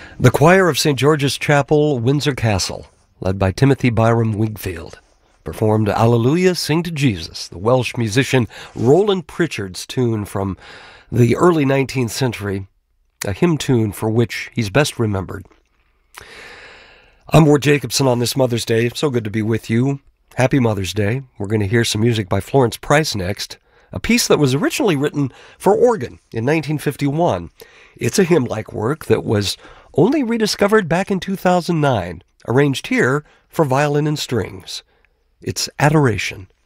The choir of St. George's Chapel, Windsor Castle, led by Timothy Byram Wingfield, performed Alleluia, Sing to Jesus, the Welsh musician Roland Pritchard's tune from the early 19th century, a hymn tune for which he's best remembered. I'm Ward Jacobson on this Mother's Day. So good to be with you. Happy Mother's Day. We're going to hear some music by Florence Price next, a piece that was originally written for organ in 1951. It's a hymn-like work that was only rediscovered back in 2009, arranged here for violin and strings. It's Adoration.